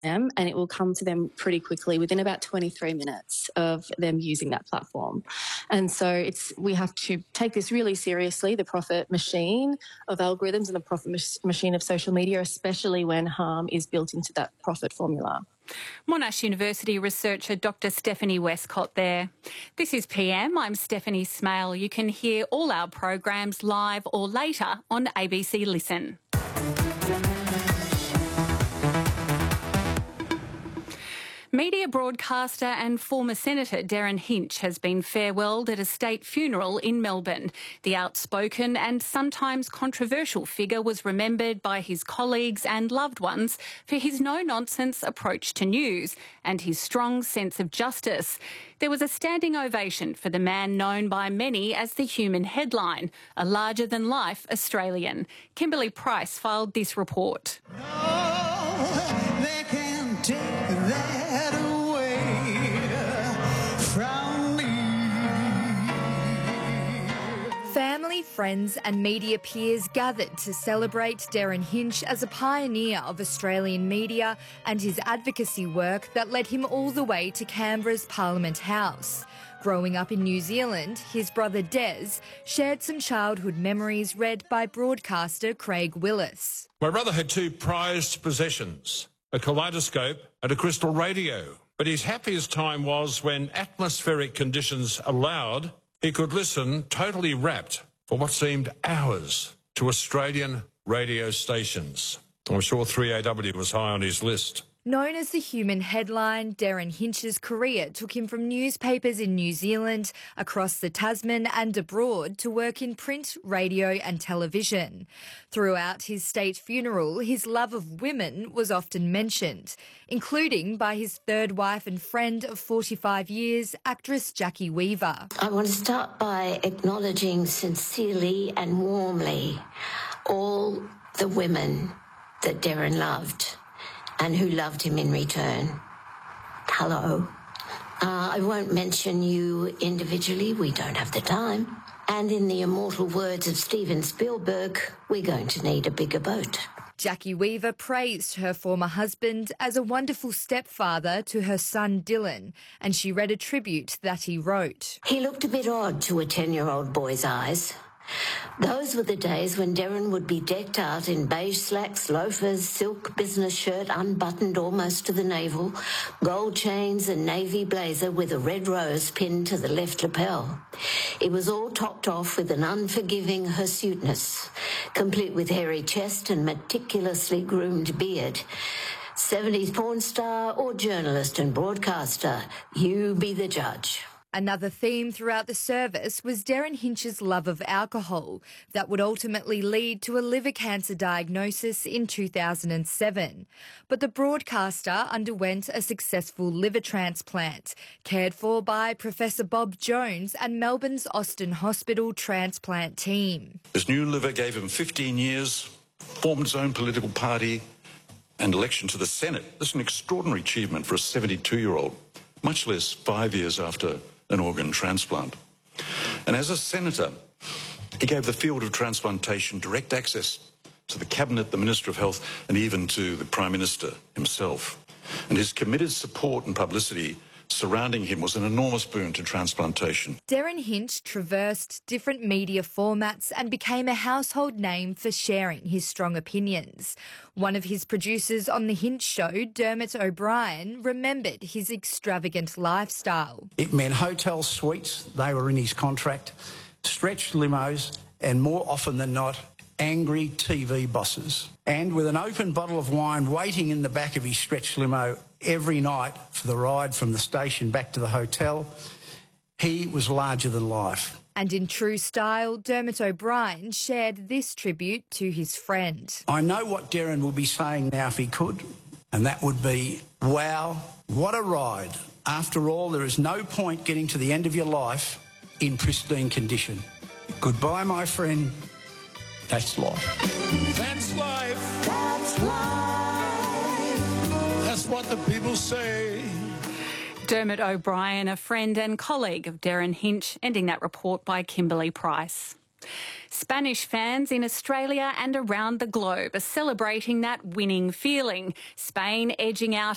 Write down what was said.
and it will come to them pretty quickly within about 23 minutes of them using that platform. And so we have to take this really seriously, the profit machine of algorithms and the profit machine of social media, especially when harm is built into that profit formula. Monash University researcher Dr Stephanie Westcott there. This is PM. I'm Stephanie Smale. You can hear all our programs live or later on ABC Listen. Media broadcaster and former Senator Derryn Hinch has been farewelled at a state funeral in Melbourne. The outspoken and sometimes controversial figure was remembered by his colleagues and loved ones for his no-nonsense approach to news and his strong sense of justice. There was a standing ovation for the man known by many as the human headline, a larger-than-life Australian. Kimberly Price filed this report. No, they can't take that away from me. Family, friends and media peers gathered to celebrate Derryn Hinch as a pioneer of Australian media and his advocacy work that led him all the way to Canberra's Parliament House. Growing up in New Zealand, his brother Des shared some childhood memories read by broadcaster Craig Willis. My brother had two prized possessions, a kaleidoscope and a crystal radio. But his happiest time was when atmospheric conditions allowed, he could listen totally rapt for what seemed hours to Australian radio stations. I'm sure 3AW was high on his list. Known as the human headline, Derryn Hinch's career took him from newspapers in New Zealand, across the Tasman and abroad to work in print, radio and television. Throughout his state funeral, his love of women was often mentioned, including by his third wife and friend of 45 years, actress Jackie Weaver. I want to start by acknowledging sincerely and warmly all the women that Derryn loved and who loved him in return. Hello. I won't mention you individually, we don't have the time. And in the immortal words of Steven Spielberg, we're going to need a bigger boat. Jackie Weaver praised her former husband as a wonderful stepfather to her son Dylan, and she read a tribute that he wrote. He looked a bit odd to a 10-year-old boy's eyes. Those were the days when Derryn would be decked out in beige slacks, loafers, silk business shirt unbuttoned almost to the navel, gold chains and navy blazer with a red rose pinned to the left lapel. It was all topped off with an unforgiving hirsuteness, complete with hairy chest and meticulously groomed beard. 70s porn star or journalist and broadcaster, you be the judge. Another theme throughout the service was Derryn Hinch's love of alcohol that would ultimately lead to a liver cancer diagnosis in 2007. But the broadcaster underwent a successful liver transplant, cared for by Professor Bob Jones and Melbourne's Austin Hospital transplant team. His new liver gave him 15 years, formed his own political party and election to the Senate. This is an extraordinary achievement for a 72-year-old, much less 5 years after an organ transplant. And as a senator, he gave the field of transplantation direct access to the Cabinet, the Minister of Health, and even to the Prime Minister himself. And his committed support and publicity surrounding him was an enormous boon to transplantation. Derryn Hinch traversed different media formats and became a household name for sharing his strong opinions. One of his producers on The Hinch Show, Dermot O'Brien, remembered his extravagant lifestyle. It meant hotel suites, they were in his contract, stretched limos, and more often than not, angry TV bosses. And with an open bottle of wine waiting in the back of his stretched limo every night for the ride from the station back to the hotel, he was larger than life. And in true style, Dermot O'Brien shared this tribute to his friend. I know what Derryn will be saying now if he could, and that would be, wow, what a ride. After all, there is no point getting to the end of your life in pristine condition. Goodbye, my friend. That's life. That's life. That's life. That's what the people say. Dermot O'Brien, a friend and colleague of Derryn Hinch, ending that report by Kimberly Price. Spanish fans in Australia and around the globe are celebrating that winning feeling. Spain edging out